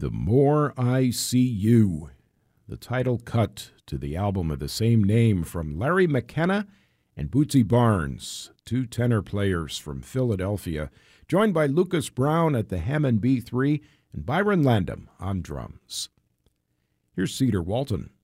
The More I See You, the title cut to the album of the same name from Larry McKenna and Bootsy Barnes, two tenor players from Philadelphia, joined by Lucas Brown at the Hammond B3 and Byron Landam on drums. Here's Cedar Walton.